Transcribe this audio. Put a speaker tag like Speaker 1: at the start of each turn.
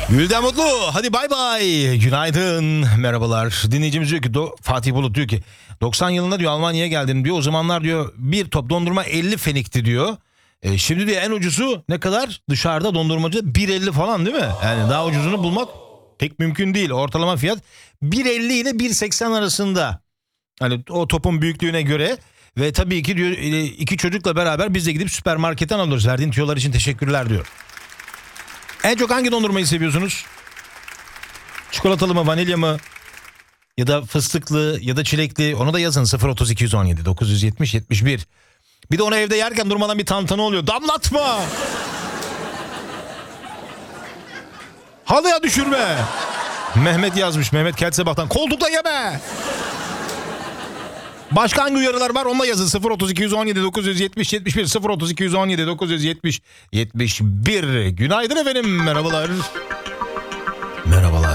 Speaker 1: Gülden Mutlu, hadi bay bay. Günaydın, merhabalar. Dinleyicimiz diyor ki, Fatih Bulut diyor ki 90 yılında diyor Almanya'ya geldim diyor. O zamanlar diyor bir top dondurma 50 fenikti diyor. Şimdi diyor en ucuzu ne kadar? Dışarıda dondurmacı 1.50 falan değil mi? Yani daha ucuzunu bulmak pek mümkün değil. Ortalama fiyat 1.50 ile 1.80 arasında. Hani o topun büyüklüğüne göre. Ve tabii ki diyor iki çocukla beraber biz de gidip süpermarketten alıyoruz. Verdiğin tüyolar için teşekkürler diyor. En çok hangi dondurmayı seviyorsunuz? Çikolatalı mı, vanilya mı? Ya da fıstıklı ya da çilekli. Onu da yazın 03217 970 71. Bir de onu evde yerken durmadan bir tantana oluyor. Damlatma! Halıya düşürme! Mehmet yazmış. Mehmet Keltsebah'tan. Koltukta yeme! Başka hangi uyarılar var? Onu da yazın 03217 970 71 03217 970 71. Günaydın efendim. Merhabalar. Merhabalar.